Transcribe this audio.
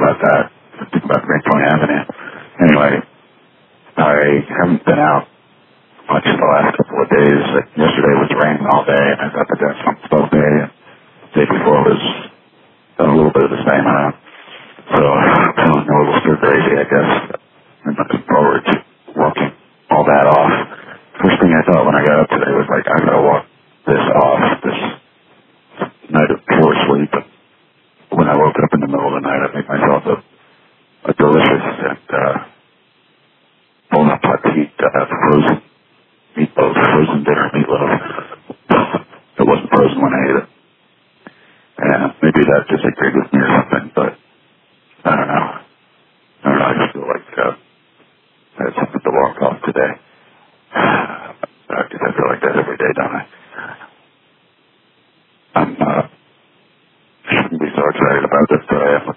about that. Think about Green Point Avenue. Anyway, I haven't been out much the last couple of days. Like, yesterday was raining all day, and I thought that that's something all day, and the day before was a little bit of the same. So I'm feeling a little stir crazy, I guess. I'm looking forward to walking all that off. First thing I thought when I got up today was like, I gotta walk this off, this night of poor sleep. When I woke up in the middle of the night, I made myself a delicious and bon appetit frozen meatloaf, frozen dinner meatloaf. It wasn't frozen when I ate it. And maybe that disagreed with me or something, but I don't know. I just feel like I had something to walk off today. I feel like that every day, don't I? I shouldn't be so excited about this, but I am